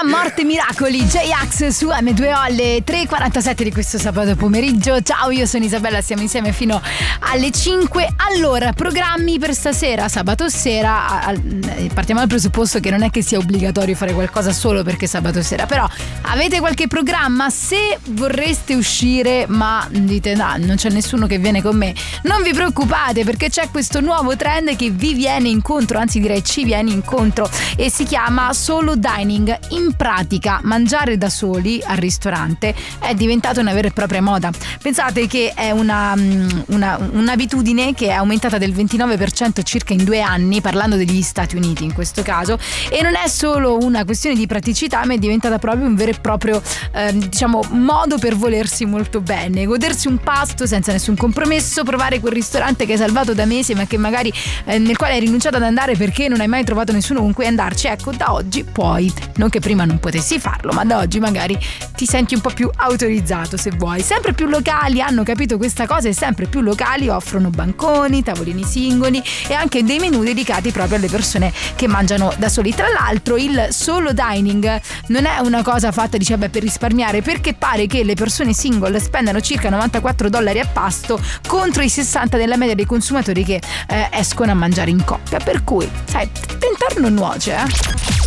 Morte Miracoli, J-Ax su M2O alle 3:47 di questo sabato pomeriggio. Ciao, io sono Isabella, siamo insieme fino alle 5. Allora, programmi per stasera, sabato sera. Partiamo dal presupposto che non è che sia obbligatorio fare qualcosa solo perché sabato sera, però avete qualche programma? Se vorreste uscire ma dite no, non c'è nessuno che viene con me, non vi preoccupate, perché c'è questo nuovo trend che vi viene incontro, anzi direi ci viene incontro, e si chiama solo dining. In pratica mangiare da soli al ristorante è diventata una vera e propria moda. Pensate che è un'abitudine che è aumentata del 29% circa in 2 anni, parlando degli Stati Uniti in questo caso, e non è solo una questione di praticità, ma è diventata proprio un vero e proprio modo per volersi molto bene, godersi un pasto senza nessun compromesso, provare quel ristorante che hai salvato da mesi ma che magari nel quale hai rinunciato ad andare perché non hai mai trovato nessuno con cui andarci. Ecco, da oggi puoi, non che prima non potessi farlo, ma da oggi magari ti senti un po' più autorizzato se vuoi. Sempre più locali hanno capito questa cosa e sempre più locali offrono banconi, tavolini singoli e anche dei menù dedicati proprio alle persone che mangiano da soli. Tra l'altro il solo dining non è una cosa fatta per risparmiare, perché pare che le persone single spendano circa $94 a pasto contro i 60 della media dei consumatori che escono a mangiare in coppia, per cui sai, tentare non nuoce,